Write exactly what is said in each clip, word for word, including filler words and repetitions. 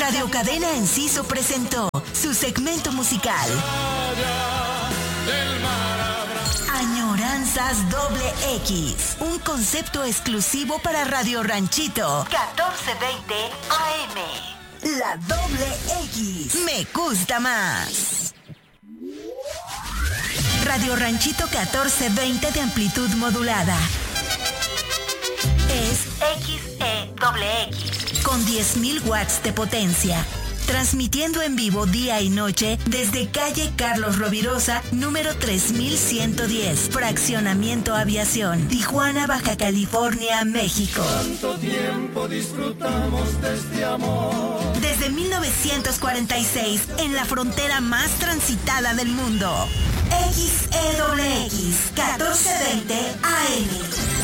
Radio Cadena Enciso presentó su segmento musical Añoranzas Doble X, un concepto exclusivo para Radio Ranchito catorce veinte A M. La Doble X me gusta más. Radio Ranchito catorce veinte de amplitud modulada. Es X E X con diez mil watts de potencia. Transmitiendo en vivo día y noche desde calle Carlos Rovirosa, número tres mil ciento diez, Fraccionamiento Aviación, Tijuana, Baja California, México. ¿Cuánto tiempo disfrutamos de este amor? Desde mil novecientos cuarenta y seis, en la frontera más transitada del mundo. X E X, catorce veinte A M.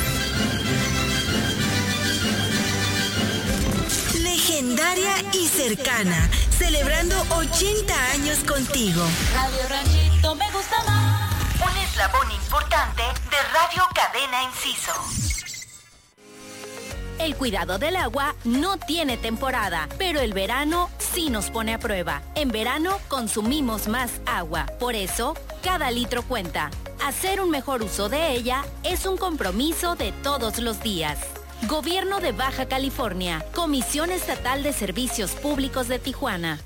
Legendaria y cercana, celebrando ochenta años contigo. Radio Ranchito me gusta más. Un eslabón importante de Radio Cadena Enciso. El cuidado del agua no tiene temporada, pero el verano sí nos pone a prueba. En verano consumimos más agua, por eso cada litro cuenta. Hacer un mejor uso de ella es un compromiso de todos los días. Gobierno de Baja California, Comisión Estatal de Servicios Públicos de Tijuana.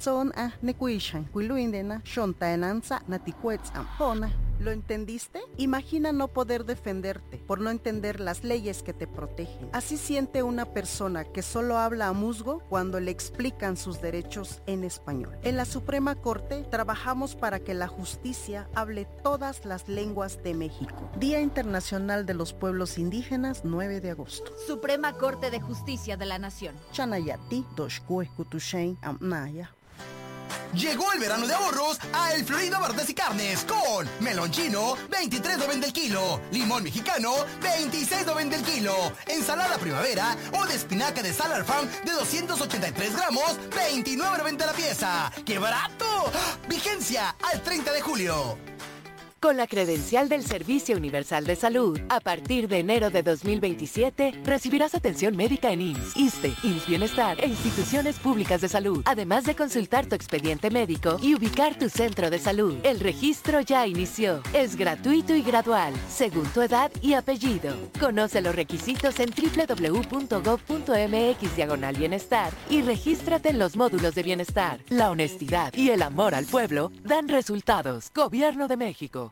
¿Lo entendiste? Imagina no poder defenderte por no entender las leyes que te protegen. Así siente una persona que solo habla a musgo cuando le explican sus derechos en español. En la Suprema Corte trabajamos para que la justicia hable todas las lenguas de México. Día Internacional de los Pueblos Indígenas, nueve de agosto. Suprema Corte de Justicia de la Nación. Chanayati, Doshkue, Kutushen, Amnaya. Llegó el verano de ahorros a El Florido Bardas y Carnes con melón chino, veintitrés noventa el kilo, limón mexicano, veintiséis noventa el kilo, ensalada primavera o de espinaca de Salar Farm de doscientos ochenta y tres gramos, veintinueve noventa la pieza. ¡Qué barato! Vigencia al treinta de julio. Con la credencial del Servicio Universal de Salud, a partir de enero de dos mil veintisiete, recibirás atención médica en I M S S, ISSSTE, I M S S Bienestar e instituciones públicas de salud, además de consultar tu expediente médico y ubicar tu centro de salud. El registro ya inició. Es gratuito y gradual, según tu edad y apellido. Conoce los requisitos en doble u doble u doble u punto gob punto eme equis diagonal bienestar y regístrate en los módulos de bienestar. La honestidad y el amor al pueblo dan resultados. Gobierno de México.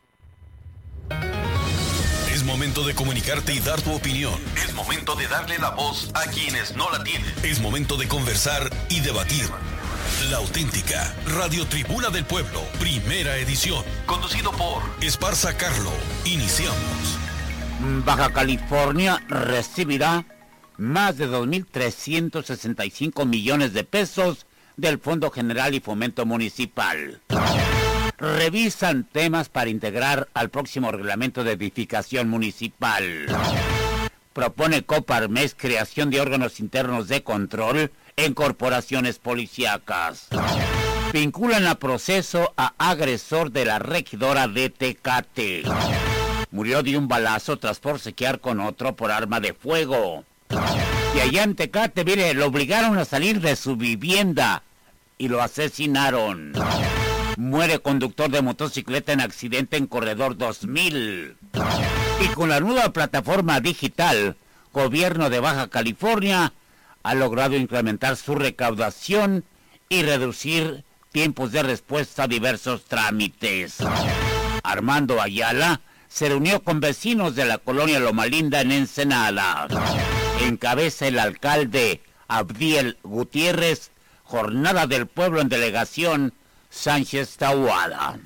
Es momento de comunicarte y dar tu opinión. Es momento de darle la voz a quienes no la tienen. Es momento de conversar y debatir. La auténtica Radio Tribuna del Pueblo, primera edición. Conducido por Esparza Carlo. Iniciamos. Baja California recibirá más de dos mil trescientos sesenta y cinco millones de pesos del Fondo General y Fomento Municipal. Revisan temas para integrar al próximo reglamento de edificación municipal. Propone Coparmex creación de órganos internos de control en corporaciones policíacas. Vinculan a proceso a agresor de la regidora de Tecate. Murió de un balazo tras forcejear con otro por arma de fuego. Y allá en Tecate, mire, lo obligaron a salir de su vivienda y lo asesinaron. Muere conductor de motocicleta en accidente en Corredor dos mil. Y con la nueva plataforma digital, Gobierno de Baja California ha logrado incrementar su recaudación y reducir tiempos de respuesta a diversos trámites. Armando Ayala se reunió con vecinos de la colonia Loma Linda en Ensenada. Encabeza el alcalde Abdiel Gutiérrez, Jornada del Pueblo en delegación Sánchez Tahuada.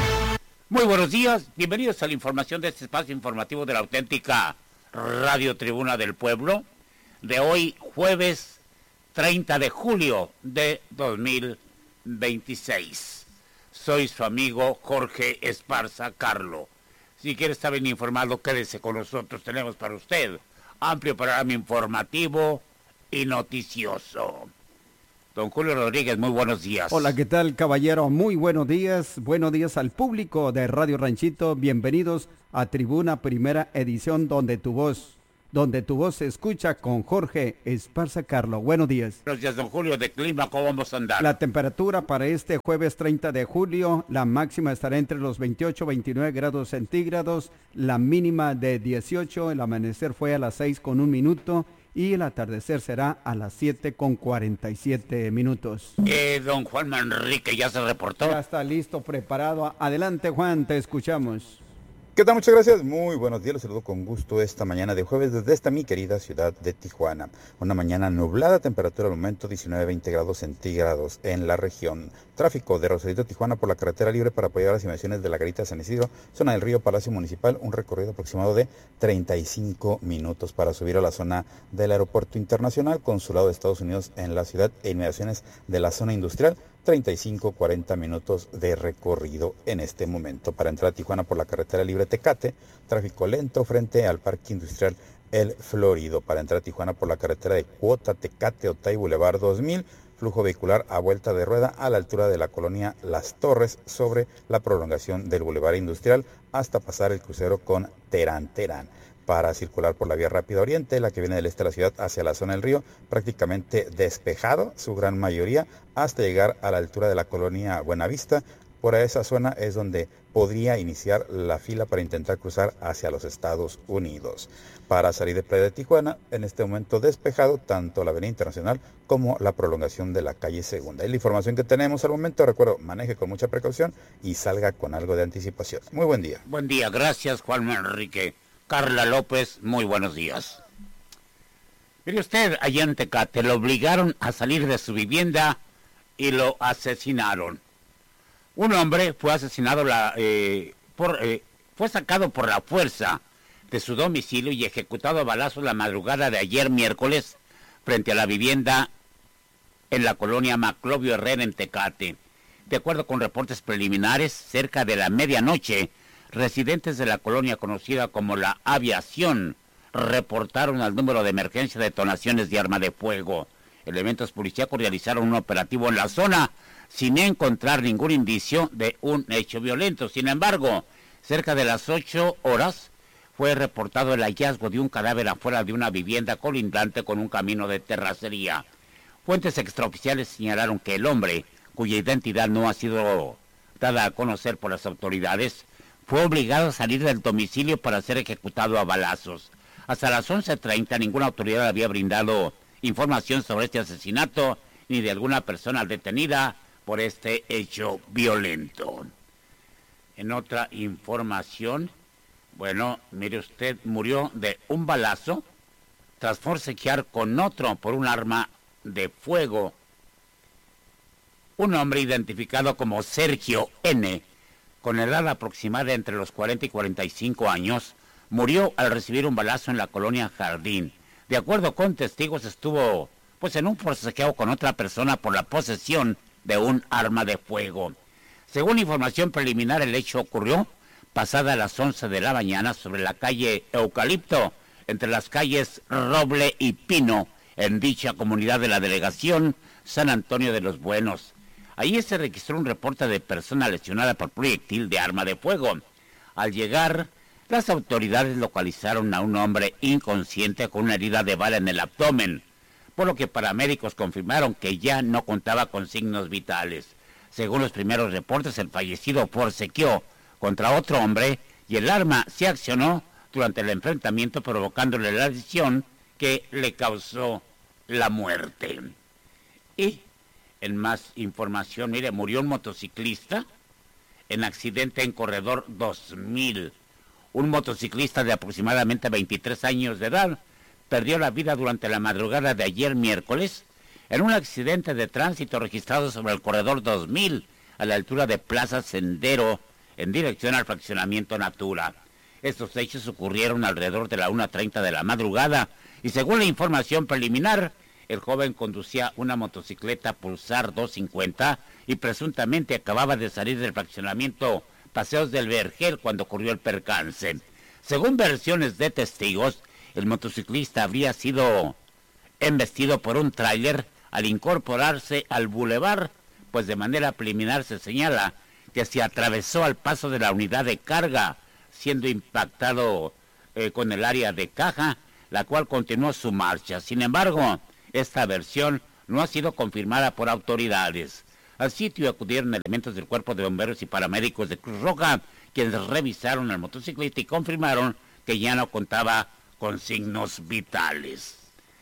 Muy buenos días, bienvenidos a la información de este espacio informativo de la auténtica Radio Tribuna del Pueblo, de hoy jueves treinta de julio de dos mil veintiséis. Soy su amigo Jorge Esparza Carlo. Si quiere estar bien informado, quédese con nosotros, tenemos para usted amplio programa informativo y noticioso. Don Julio Rodríguez, muy buenos días. Hola, ¿qué tal, caballero? Muy buenos días. Buenos días al público de Radio Ranchito. Bienvenidos a Tribuna Primera Edición, donde tu voz donde tu voz se escucha con Jorge Esparza Carlo. Buenos días. Buenos días, don Julio. De clima, ¿cómo vamos a andar? La temperatura para este jueves treinta de julio, la máxima estará entre los veintiocho, veintinueve grados centígrados, la mínima de dieciocho, el amanecer fue a las seis con un minuto y el atardecer será a las siete con cuarenta y siete minutos. Eh, don Juan Manrique, ¿ya se reportó? Ya está listo, preparado. Adelante, Juan, te escuchamos. ¿Qué tal? Muchas gracias. Muy buenos días. Los saludo con gusto esta mañana de jueves desde esta mi querida ciudad de Tijuana. Una mañana nublada, temperatura al momento diecinueve a veinte grados centígrados en la región. Tráfico de Rosarito, Tijuana por la carretera libre para apoyar las inmediaciones de la Garita San Isidro, zona del río Palacio Municipal, un recorrido aproximado de treinta y cinco minutos para subir a la zona del Aeropuerto Internacional, Consulado de Estados Unidos en la ciudad e inmediaciones de la zona industrial. treinta y cinco a cuarenta minutos de recorrido en este momento. Para entrar a Tijuana por la carretera libre Tecate, tráfico lento frente al Parque Industrial El Florido. Para entrar a Tijuana por la carretera de Cuota, Tecate, Otay, Boulevard dos mil, flujo vehicular a vuelta de rueda a la altura de la colonia Las Torres sobre la prolongación del Boulevard Industrial hasta pasar el crucero con Terán Terán. Para circular por la vía rápida oriente, la que viene del este de la ciudad hacia la zona del río, prácticamente despejado, su gran mayoría, hasta llegar a la altura de la colonia Buenavista. Por esa zona es donde podría iniciar la fila para intentar cruzar hacia los Estados Unidos. Para salir de Playa de Tijuana, en este momento despejado, tanto la avenida Internacional como la prolongación de la calle Segunda. Es la información que tenemos al momento. Recuerdo, maneje con mucha precaución y salga con algo de anticipación. Muy buen día. Buen día, gracias Juan Enrique. Carla López, muy buenos días. Mire usted, allá en Tecate lo obligaron a salir de su vivienda y lo asesinaron. Un hombre fue asesinado, la, eh, por, eh, fue sacado por la fuerza de su domicilio y ejecutado a balazos la madrugada de ayer miércoles frente a la vivienda en la colonia Maclovio Herrera en Tecate. De acuerdo con reportes preliminares, cerca de la medianoche, residentes de la colonia conocida como La Aviación reportaron al número de emergencia de detonaciones de arma de fuego. Elementos policíacos realizaron un operativo en la zona sin encontrar ningún indicio de un hecho violento. Sin embargo, cerca de las ocho horas fue reportado el hallazgo de un cadáver afuera de una vivienda colindante con un camino de terracería. Fuentes extraoficiales señalaron que el hombre, cuya identidad no ha sido dada a conocer por las autoridades, fue obligado a salir del domicilio para ser ejecutado a balazos. Hasta las once treinta ninguna autoridad había brindado información sobre este asesinato ni de alguna persona detenida por este hecho violento. En otra información, bueno, mire usted, murió de un balazo tras forcejear con otro por un arma de fuego. Un hombre identificado como Sergio N., con edad aproximada entre los cuarenta y cuarenta y cinco años, murió al recibir un balazo en la colonia Jardín. De acuerdo con testigos, estuvo pues en un forcejeo con otra persona por la posesión de un arma de fuego. Según información preliminar, el hecho ocurrió pasada las once de la mañana sobre la calle Eucalipto, entre las calles Roble y Pino, en dicha comunidad de la delegación San Antonio de los Buenos. Allí se registró un reporte de persona lesionada por proyectil de arma de fuego. Al llegar, las autoridades localizaron a un hombre inconsciente con una herida de bala en el abdomen, por lo que paramédicos confirmaron que ya no contaba con signos vitales. Según los primeros reportes, el fallecido forcejeó contra otro hombre y el arma se accionó durante el enfrentamiento, provocándole la lesión que le causó la muerte. Y en más información, mire, murió un motociclista en accidente en Corredor dos mil. Un motociclista de aproximadamente veintitrés años de edad perdió la vida durante la madrugada de ayer miércoles en un accidente de tránsito registrado sobre el Corredor dos mil a la altura de Plaza Sendero en dirección al fraccionamiento Natura. Estos hechos ocurrieron alrededor de la una treinta de la madrugada y según la información preliminar, el joven conducía una motocicleta Pulsar doscientos cincuenta y presuntamente acababa de salir del fraccionamiento Paseos del Vergel cuando ocurrió el percance. Según versiones de testigos, el motociclista habría sido embestido por un tráiler al incorporarse al bulevar, pues de manera preliminar se señala que se atravesó al paso de la unidad de carga, siendo impactado eh, con el área de caja, la cual continuó su marcha. Sin embargo, esta versión no ha sido confirmada por autoridades. Al sitio acudieron elementos del Cuerpo de Bomberos y paramédicos de Cruz Roja, quienes revisaron al motociclista y confirmaron que ya no contaba con signos vitales.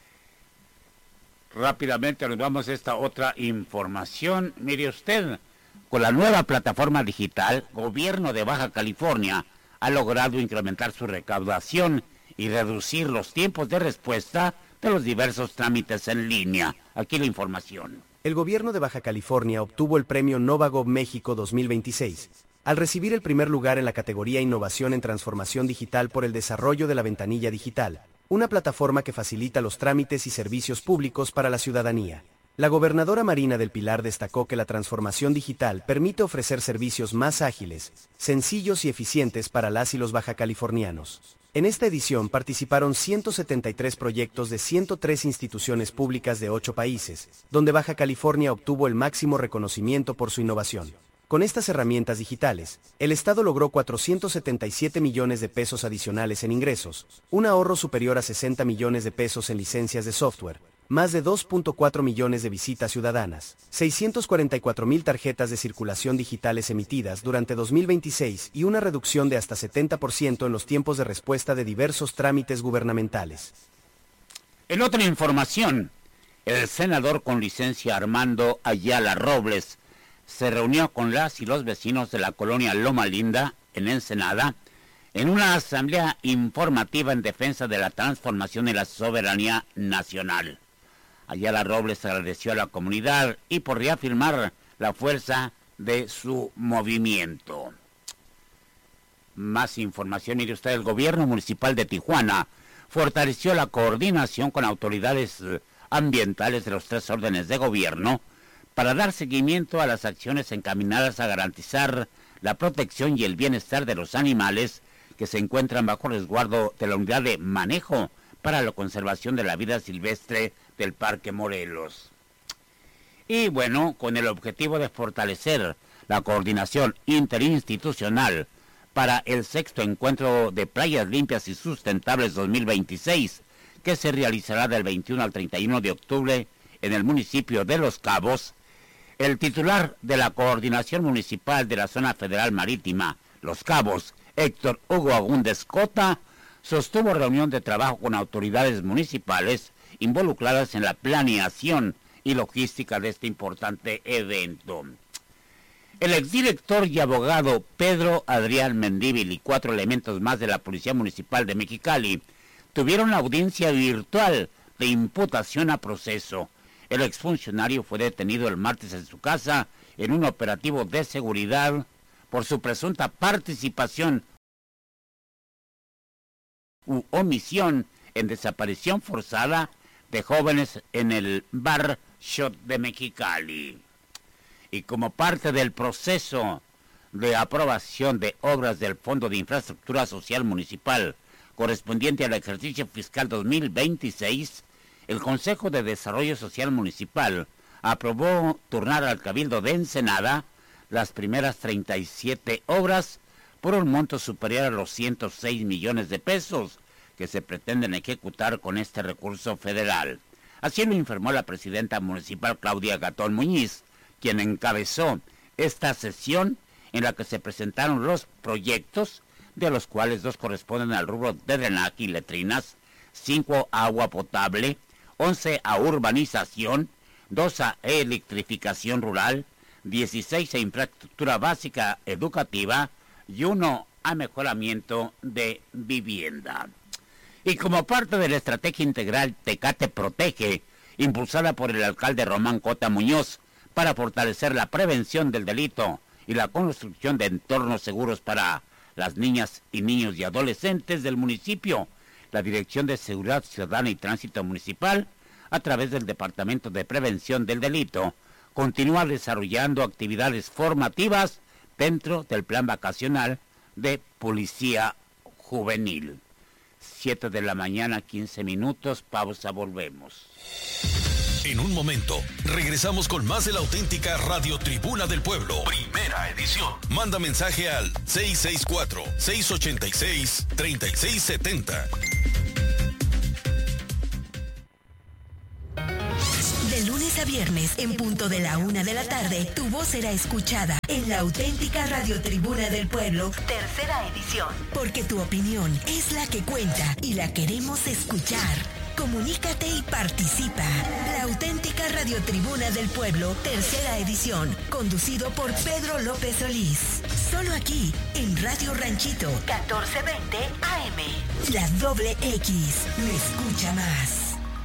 Rápidamente nos vamos a esta otra información. Mire usted, con la nueva plataforma digital, Gobierno de Baja California ha logrado incrementar su recaudación y reducir los tiempos de respuesta de los diversos trámites en línea. Aquí la información. El Gobierno de Baja California obtuvo el premio Novagov México dos mil veintiséis, al recibir el primer lugar en la categoría Innovación en Transformación Digital por el desarrollo de la Ventanilla Digital, una plataforma que facilita los trámites y servicios públicos para la ciudadanía. La gobernadora Marina del Pilar destacó que la transformación digital permite ofrecer servicios más ágiles, sencillos y eficientes para las y los bajacalifornianos. En esta edición participaron ciento setenta y tres proyectos de ciento tres instituciones públicas de ocho países, donde Baja California obtuvo el máximo reconocimiento por su innovación. Con estas herramientas digitales, el Estado logró cuatrocientos setenta y siete millones de pesos adicionales en ingresos, un ahorro superior a sesenta millones de pesos en licencias de software, más de dos punto cuatro millones de visitas ciudadanas, seiscientas cuarenta y cuatro mil tarjetas de circulación digitales emitidas durante dos mil veintiséis y una reducción de hasta setenta por ciento en los tiempos de respuesta de diversos trámites gubernamentales. En otra información, el senador con licencia Armando Ayala Robles se reunió con las y los vecinos de la colonia Loma Linda, en Ensenada, en una asamblea informativa en defensa de la transformación y la soberanía nacional. Ayala Robles agradeció a la comunidad y por reafirmar la fuerza de su movimiento. Más información, mire usted, el gobierno municipal de Tijuana fortaleció la coordinación con autoridades ambientales de los tres órdenes de gobierno para dar seguimiento a las acciones encaminadas a garantizar la protección y el bienestar de los animales que se encuentran bajo resguardo de la unidad de manejo para la conservación de la vida silvestre del Parque Morelos. Y bueno, con el objetivo de fortalecer la coordinación interinstitucional para el sexto encuentro de Playas Limpias y Sustentables dos mil veintiséis, que se realizará del veintiuno al treinta y uno de octubre en el municipio de Los Cabos, el titular de la Coordinación Municipal de la Zona Federal Marítima, Los Cabos, Héctor Hugo Agúndez Cota, sostuvo reunión de trabajo con autoridades municipales involucradas en la planeación y logística de este importante evento. El exdirector y abogado Pedro Adrián Mendívil y cuatro elementos más de la Policía Municipal de Mexicali tuvieron audiencia virtual de imputación a proceso. El exfuncionario fue detenido el martes en su casa en un operativo de seguridad por su presunta participación u omisión en desaparición forzada de jóvenes en el Bar Shot de Mexicali. Y como parte del proceso de aprobación de obras del Fondo de Infraestructura Social Municipal correspondiente al ejercicio fiscal dos mil veintiséis, el Consejo de Desarrollo Social Municipal aprobó turnar al Cabildo de Ensenada las primeras treinta y siete obras por un monto superior a los ciento seis millones de pesos que se pretenden ejecutar con este recurso federal. Así lo informó la presidenta municipal Claudia Gatón Muñiz, quien encabezó esta sesión en la que se presentaron los proyectos, de los cuales dos corresponden al rubro de drenaje y letrinas, cinco a agua potable, once a urbanización, dos a electrificación rural, dieciséis a infraestructura básica educativa y uno a mejoramiento de vivienda. Y como parte de la estrategia integral Tecate Protege, impulsada por el alcalde Román Cota Muñoz, para fortalecer la prevención del delito y la construcción de entornos seguros para las niñas y niños y adolescentes del municipio, la Dirección de Seguridad Ciudadana y Tránsito Municipal, a través del Departamento de Prevención del Delito, continúa desarrollando actividades formativas dentro del plan vacacional de Policía Juvenil. siete de la mañana, quince minutos, pausa, volvemos. En un momento, regresamos con más de la auténtica Radio Tribuna del Pueblo. Primera edición. Manda mensaje al seis seis cuatro, seis ocho seis, tres seis siete cero. viernes, en punto de la una de la tarde, tu voz será escuchada en la auténtica Radio Tribuna del Pueblo, tercera edición. Porque tu opinión es la que cuenta y la queremos escuchar. Comunícate y participa. La auténtica Radio Tribuna del Pueblo, tercera edición, conducido por Pedro López Solís. Solo aquí, en Radio Ranchito, catorce veinte A M. La doble X, me escucha más.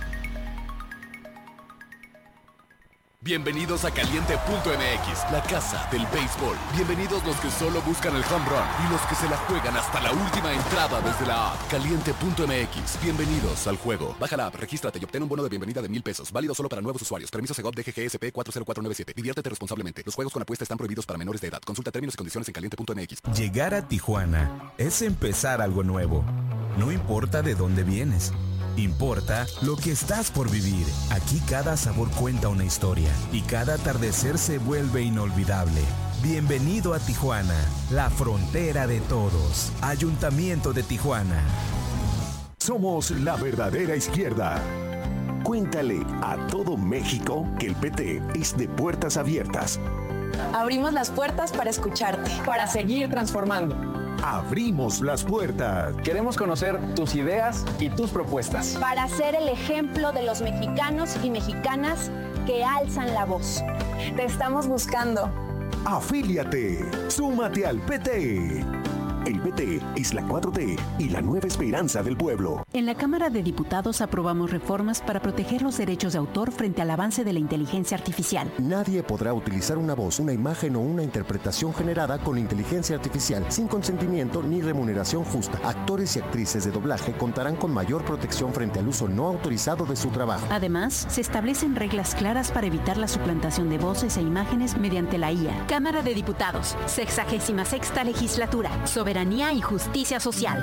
Bienvenidos a Caliente punto M X, la casa del béisbol. Bienvenidos los que solo buscan el home run y los que se la juegan hasta la última entrada desde la app. Caliente punto M X, bienvenidos al juego. Baja la app, regístrate y obtén un bono de bienvenida de mil pesos. Válido solo para nuevos usuarios. Permiso Segov D G G S P cuatro cero cuatro nueve siete. Diviértete responsablemente. Los juegos con apuesta están prohibidos para menores de edad. Consulta términos y condiciones en Caliente punto M X. Llegar a Tijuana es empezar algo nuevo. No importa de dónde vienes. Importa lo que estás por vivir. Aquí cada sabor cuenta una historia y cada atardecer se vuelve inolvidable. Bienvenido a Tijuana, la frontera de todos. Ayuntamiento de Tijuana. Somos la verdadera izquierda. Cuéntale a todo México que el P T es de puertas abiertas. Abrimos las puertas para escucharte, para seguir transformando. Abrimos las puertas. Queremos conocer tus ideas y tus propuestas. Para ser el ejemplo de los mexicanos y mexicanas que alzan la voz. Te estamos buscando. Afíliate. Súmate al P T. El P T es la cuatro T y la nueva esperanza del pueblo. En la Cámara de Diputados aprobamos reformas para proteger los derechos de autor frente al avance de la inteligencia artificial. Nadie podrá utilizar una voz, una imagen o una interpretación generada con inteligencia artificial sin consentimiento ni remuneración justa. Actores y actrices de doblaje contarán con mayor protección frente al uso no autorizado de su trabajo. Además, se establecen reglas claras para evitar la suplantación de voces e imágenes mediante la I A. Cámara de Diputados, sexagésima sexta legislatura. Soberanía y justicia social.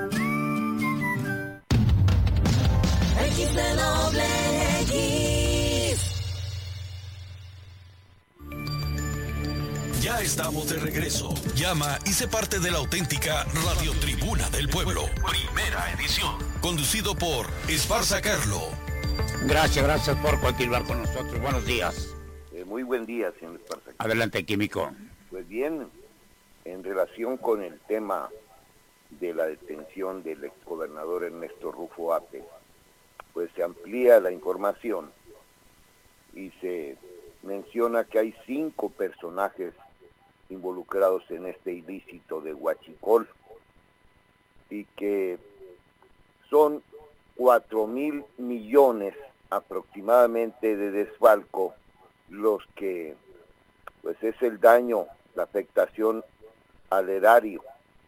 X de doble X. Ya estamos de regreso. Llama y sé parte de la auténtica Radio Tribuna del Pueblo. Primera edición. Conducido por Esparza Carlo. Gracias, gracias por continuar con nosotros. Buenos días. Eh, muy buen día, señor Esparza. Adelante, Químico. Pues bien, en relación con el tema de la detención del exgobernador Ernesto Rufo Ape, pues se amplía la información y se menciona que hay cinco personajes involucrados en este ilícito de huachicol y que son cuatro mil millones aproximadamente de desfalco los que, pues es el daño, la afectación al erario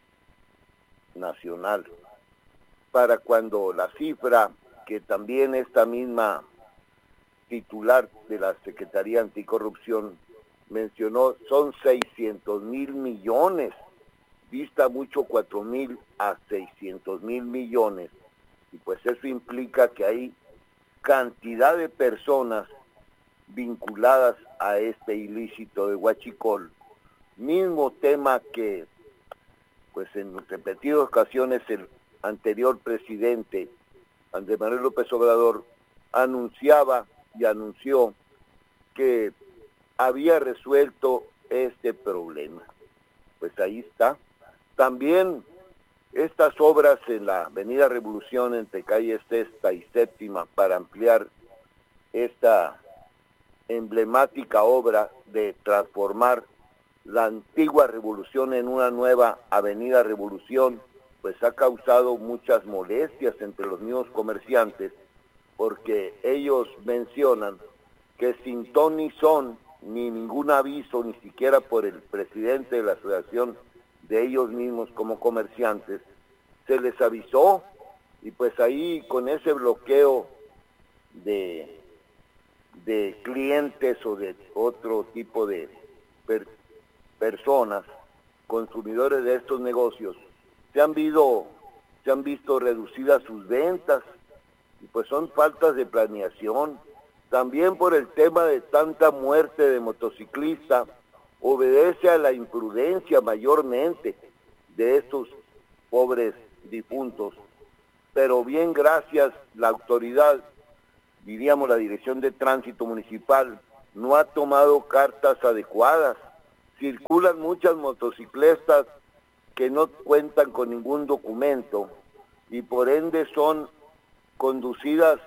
nacional, para cuando la cifra que también esta misma titular de la Secretaría Anticorrupción mencionó son seiscientos mil millones, dista mucho cuatro mil a seiscientos mil millones, y pues eso implica que hay cantidad de personas vinculadas a este ilícito de huachicol. Mismo tema que, pues en repetidas ocasiones, el anterior presidente, Andrés Manuel López Obrador, anunciaba y anunció que había resuelto este problema. Pues ahí está. También estas obras en la Avenida Revolución entre calles Sexta y Séptima para ampliar esta emblemática obra de transformar la antigua Revolución en una nueva Avenida Revolución, pues ha causado muchas molestias entre los mismos comerciantes, porque ellos mencionan que sin ton ni son, ni ningún aviso, ni siquiera por el presidente de la asociación de ellos mismos como comerciantes, se les avisó, y pues ahí con ese bloqueo de, de clientes o de otro tipo de per, personas, consumidores de estos negocios, se han visto, se han visto reducidas sus ventas, y pues son faltas de planeación. También por el tema de tanta muerte de motociclista, obedece a la imprudencia mayormente de estos pobres difuntos. Pero bien, gracias, la autoridad diríamos la Dirección de Tránsito Municipal, no ha tomado cartas adecuadas. Circulan muchas motocicletas que no cuentan con ningún documento y por ende son conducidas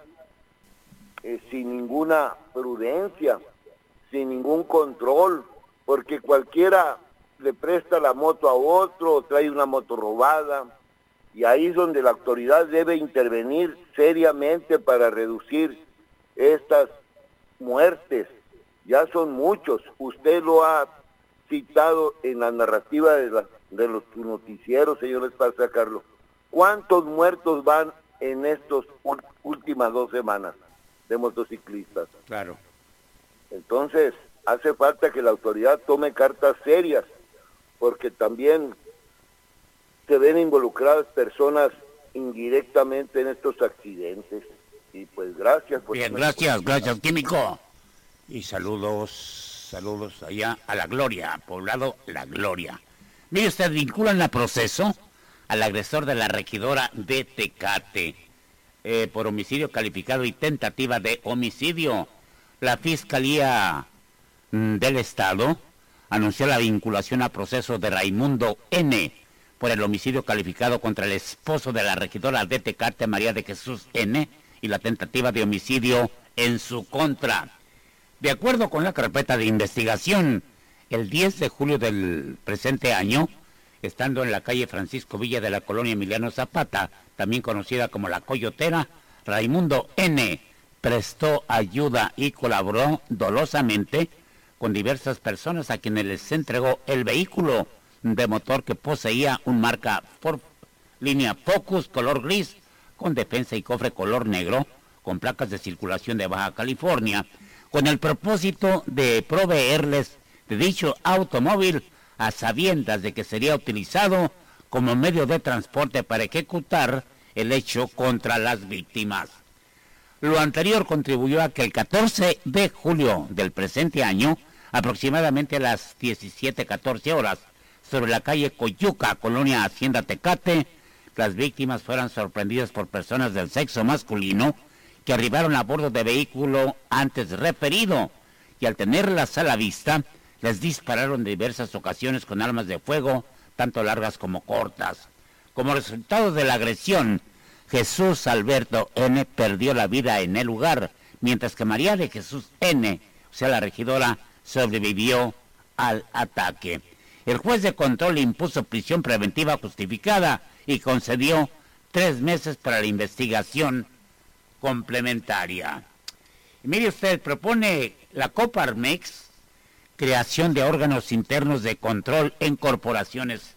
eh, sin ninguna prudencia, sin ningún control, porque cualquiera le presta la moto a otro o trae una moto robada, y ahí es donde la autoridad debe intervenir seriamente para reducir estas muertes. Ya son muchos, usted lo ha citado en la narrativa de, la, de los noticieros, señor Esparza, Carlos. ¿Cuántos muertos van en estas últimas dos semanas de motociclistas? Claro. Entonces, hace falta que la autoridad tome cartas serias, porque también se ven involucradas personas indirectamente en estos accidentes. Y pues gracias. Por Bien, gracias, gracias, Químico. Y saludos, saludos allá a La Gloria, poblado La Gloria. Mire usted, vinculan a proceso al agresor de la regidora de Tecate eh, por homicidio calificado y tentativa de homicidio. La Fiscalía mm, del Estado anunció la vinculación a proceso de Raimundo N. por el homicidio calificado contra el esposo de la regidora de Tecate, María de Jesús N., y la tentativa de homicidio en su contra. De acuerdo con la carpeta de investigación, el diez de julio del presente año, estando en la calle Francisco Villa de la colonia Emiliano Zapata, también conocida como La Coyotera, Raimundo N. prestó ayuda y colaboró dolosamente con diversas personas a quienes les entregó el vehículo de motor que poseía un marca Ford línea Focus color gris con defensa y cofre color negro con placas de circulación de Baja California, con el propósito de proveerles de dicho automóvil a sabiendas de que sería utilizado como medio de transporte para ejecutar el hecho contra las víctimas. Lo anterior contribuyó a que el catorce de julio del presente año, aproximadamente a las diecisiete catorce horas, sobre la calle Coyuca, colonia Hacienda Tecate, las víctimas fueron sorprendidas por personas del sexo masculino que arribaron a bordo de vehículo antes referido y al tenerlas a la vista, les dispararon en diversas ocasiones con armas de fuego, tanto largas como cortas. Como resultado de la agresión, Jesús Alberto N. perdió la vida en el lugar, mientras que María de Jesús N., o sea la regidora, sobrevivió al ataque. El juez de control impuso prisión preventiva justificada y concedió tres meses para la investigación complementaria. Y mire usted, propone la Coparmex creación de órganos internos de control en corporaciones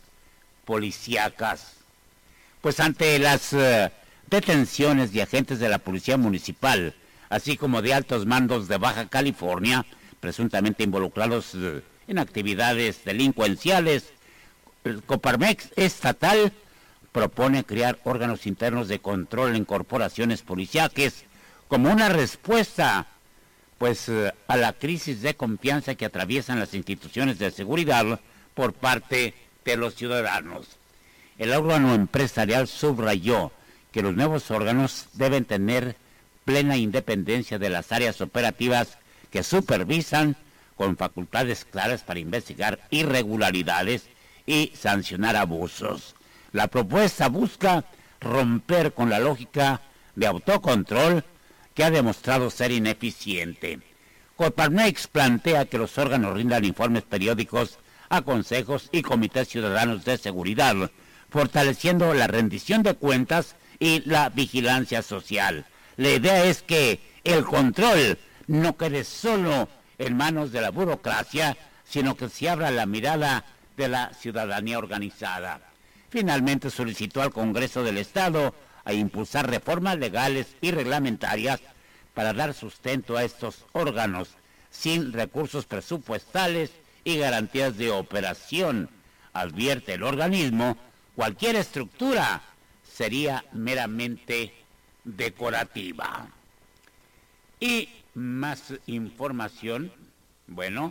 policíacas. Pues ante las uh, detenciones de agentes de la Policía Municipal, así como de altos mandos de Baja California, presuntamente involucrados uh, en actividades delincuenciales, el Coparmex estatal propone crear órganos internos de control en corporaciones policíacas como una respuesta pues a la crisis de confianza que atraviesan las instituciones de seguridad por parte de los ciudadanos. El órgano empresarial subrayó que los nuevos órganos deben tener plena independencia de las áreas operativas que supervisan, con facultades claras para investigar irregularidades y sancionar abusos. La propuesta busca romper con la lógica de autocontrol que ha demostrado ser ineficiente. Coparmex plantea que los órganos rindan informes periódicos a consejos y comités ciudadanos de seguridad, fortaleciendo la rendición de cuentas y la vigilancia social. La idea es que el control no quede solo en manos de la burocracia, sino que se abra la mirada de la ciudadanía organizada. Finalmente solicitó al Congreso del Estado a impulsar reformas legales y reglamentarias para dar sustento a estos órganos sin recursos presupuestales y garantías de operación. Advierte el organismo, cualquier estructura sería meramente decorativa. Y más información, bueno,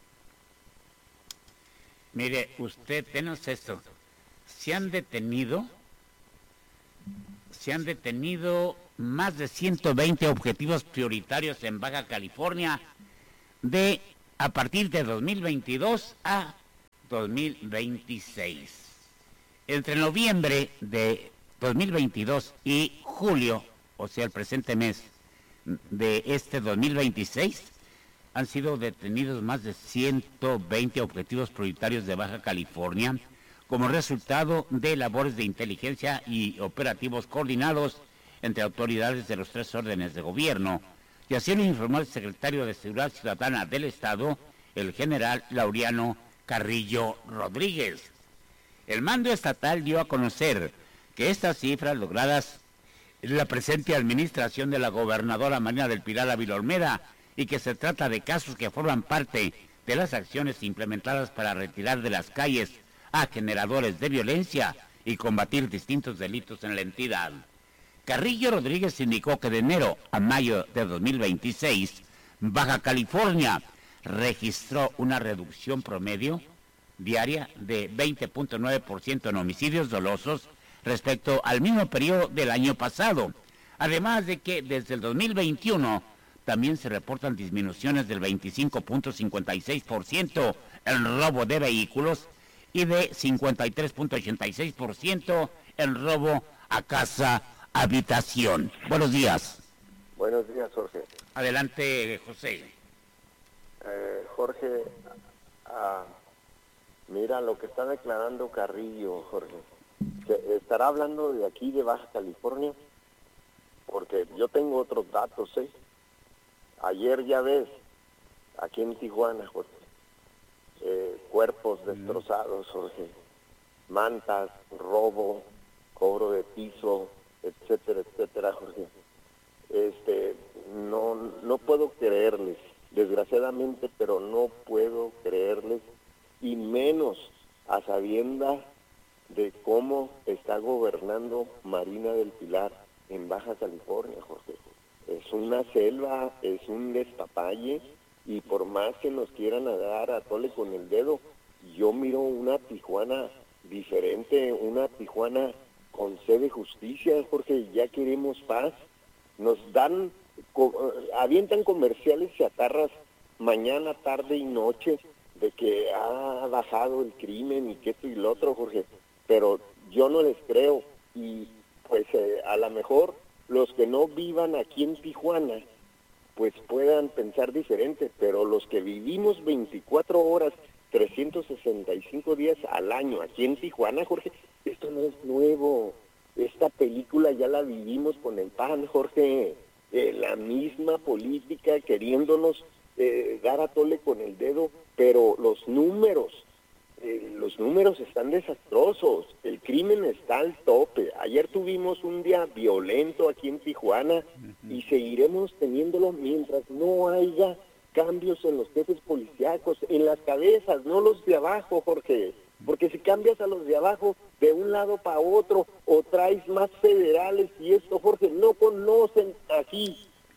mire, usted, tenemos esto. Se han detenido, se han detenido más de ciento veinte objetivos prioritarios en Baja California de a partir de dos mil veintidós a dos mil veintiséis. Entre noviembre de dos mil veintidós y julio, o sea, el presente mes de este dos mil veintiséis, han sido detenidos más de ciento veinte objetivos prioritarios de Baja California como resultado de labores de inteligencia y operativos coordinados entre autoridades de los tres órdenes de gobierno, y así lo informó el secretario de Seguridad Ciudadana del Estado, el general Laureano Carrillo Rodríguez. El mando estatal dio a conocer que estas cifras logradas en la presente administración de la gobernadora Marina del Pilar Ávila Olmeda, y que se trata de casos que forman parte de las acciones implementadas para retirar de las calles a generadores de violencia y combatir distintos delitos en la entidad. Carrillo Rodríguez indicó que de enero a mayo de dos mil veintiséis, Baja California registró una reducción promedio diaria de veinte punto nueve por ciento en homicidios dolosos respecto al mismo periodo del año pasado, además de que desde el dos mil veintiuno también se reportan disminuciones del veinticinco punto cincuenta y seis por ciento en robo de vehículos y de cincuenta y tres punto ochenta y seis por ciento en robo a casa habitación. Buenos días. Buenos días, Jorge. Adelante, José. Eh, Jorge, ah, mira lo que está declarando Carrillo, Jorge. ¿Estará hablando de aquí, de Baja California? Porque yo tengo otros datos, ¿eh? Ayer ya ves, aquí en Tijuana, Jorge, eh, cuerpos destrozados, Jorge, mantas, robo, cobro de piso, etcétera, etcétera, Jorge. Este, no, no puedo creerles, desgraciadamente, pero no puedo creerles, y menos a sabiendas de cómo está gobernando Marina del Pilar en Baja California, Jorge. Es una selva, es un despapalle, y por más que nos quieran dar a tole con el dedo, yo miro una Tijuana diferente, una Tijuana con sed de justicia, Jorge. Ya queremos paz. Nos dan, co avientan comerciales y atarras mañana, tarde y noche de que ha bajado el crimen y que esto y lo otro, Jorge, pero yo no les creo, y pues eh, a lo mejor los que no vivan aquí en Tijuana pues puedan pensar diferente, pero los que vivimos veinticuatro horas, trescientos sesenta y cinco días al año aquí en Tijuana, Jorge, esto no es nuevo. Esta película ya la vivimos con el P A N, Jorge, eh, la misma política queriéndonos eh, dar a tole con el dedo, pero los números, eh, los números están desastrosos, el crimen está al tope. Ayer tuvimos un día violento aquí en Tijuana, uh-huh, y seguiremos teniéndolo mientras no haya cambios en los jefes policíacos, en las cabezas, no los de abajo, Jorge. Porque si cambias a los de abajo de un lado para otro, o traes más federales y esto, Jorge, no conocen aquí.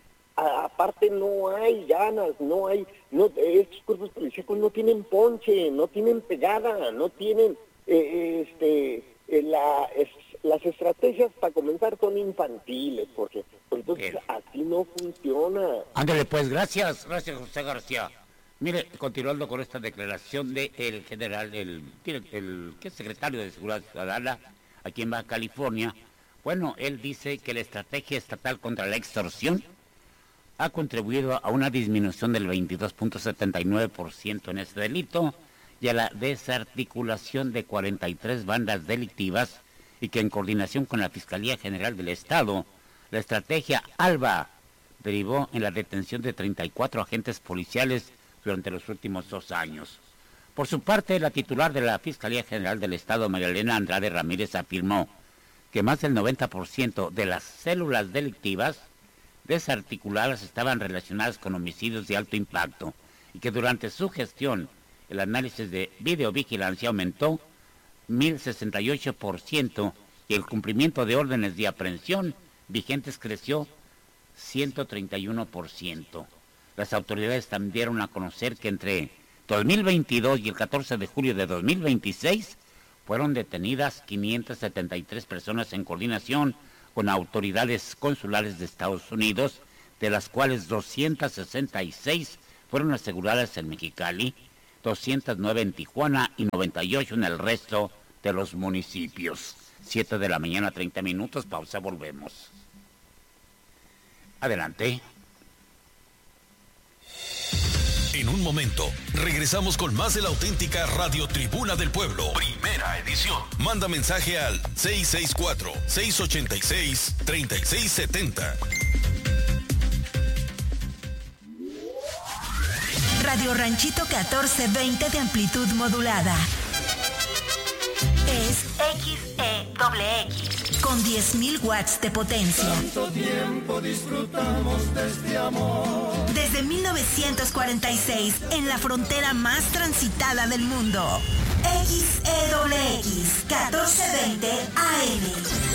A, aparte no hay ganas, no hay, no, estos cuerpos policíacos no tienen ponche, no tienen pegada, no tienen, eh, este, eh, la, es, las estrategias para comenzar son infantiles, Jorge. Entonces Bien. Así no funciona. Ándale, pues, gracias, gracias, José García. Mire, continuando con esta declaración del general, el, el, el ¿qué secretario de Seguridad Ciudadana aquí en Baja California, bueno, él dice que la estrategia estatal contra la extorsión ha contribuido a una disminución del veintidós punto setenta y nueve por ciento en este delito y a la desarticulación de cuarenta y tres bandas delictivas, y que en coordinación con la Fiscalía General del Estado, la estrategia ALBA derivó en la detención de treinta y cuatro agentes policiales durante los últimos dos años. Por su parte, la titular de la Fiscalía General del Estado, María Elena Andrade Ramírez, afirmó que más del noventa por ciento de las células delictivas desarticuladas estaban relacionadas con homicidios de alto impacto, y que durante su gestión el análisis de videovigilancia aumentó mil sesenta y ocho por ciento y el cumplimiento de órdenes de aprehensión vigentes creció ciento treinta y uno por ciento. Las autoridades también dieron a conocer que entre dos mil veintidós y el catorce de julio de dos mil veintiséis fueron detenidas quinientas setenta y tres personas en coordinación con autoridades consulares de Estados Unidos, de las cuales doscientas sesenta y seis fueron aseguradas en Mexicali, doscientas nueve en Tijuana y noventa y ocho en el resto de los municipios. siete de la mañana, treinta minutos, pausa, volvemos. Adelante. En un momento, regresamos con más de la auténtica Radio Tribuna del Pueblo. Primera edición. Manda mensaje al seis seis cuatro, seis ocho seis, tres seis siete cero. Radio Ranchito catorce veinte de amplitud modulada. Es X E X con diez mil watts de potencia. Tanto tiempo disfrutamos de este amor. Desde mil novecientos cuarenta y seis, en la frontera más transitada del mundo. X E X catorce veinte A M.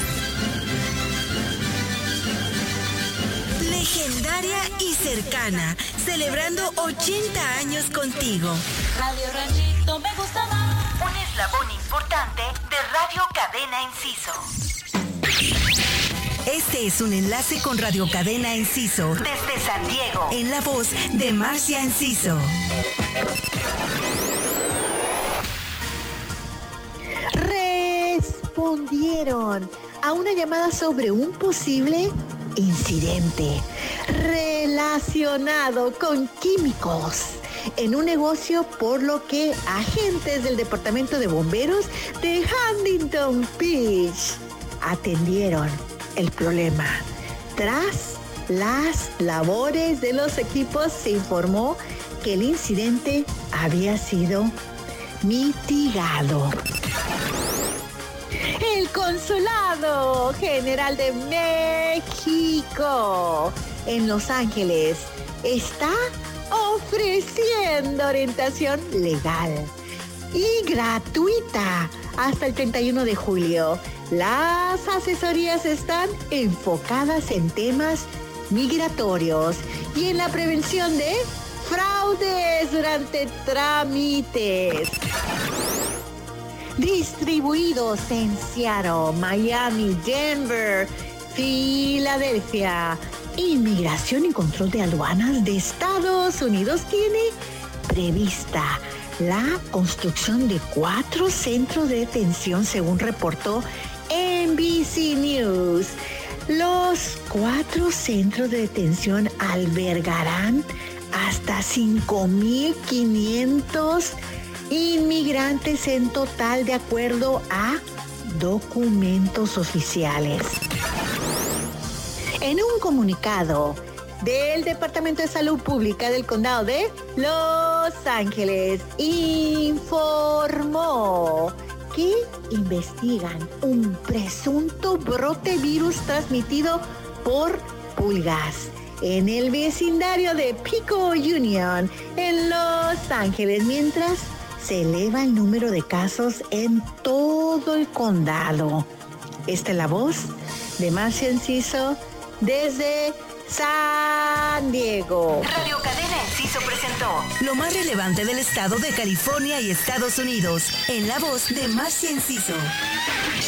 Legendaria y cercana, celebrando ochenta años contigo. Radio Ranchito me gusta más. Un eslabón importante de Radio Cadena Enciso. Este es un enlace con Radio Cadena Enciso desde San Diego, en la voz de Marcia Enciso. Respondieron a una llamada sobre un posible incidente relacionado con químicos en un negocio, por lo que agentes del Departamento de Bomberos de Huntington Beach atendieron el problema. Tras las labores de los equipos, se informó que el incidente había sido mitigado. El Consulado General de México en Los Ángeles está ofreciendo orientación legal y gratuita hasta el treinta y uno de julio. Las asesorías están enfocadas en temas migratorios y en la prevención de fraudes durante trámites. Distribuidos en Seattle, Miami, Denver, Filadelfia. Inmigración y Control de Aduanas de Estados Unidos tiene prevista la construcción de cuatro centros de detención, según reportó N B C News. Los cuatro centros de detención albergarán hasta cinco mil quinientos inmigrantes en total, de acuerdo a documentos oficiales. En un comunicado del Departamento de Salud Pública del Condado de Los Ángeles, informó que investigan un presunto brote virus transmitido por pulgas en el vecindario de Pico Union, en Los Ángeles, mientras se eleva el número de casos en todo el condado. Esta es la voz de Marcia Enciso desde San Diego. Radio Cadena Enciso presentó lo más relevante del estado de California y Estados Unidos, en la voz de Marcia Enciso.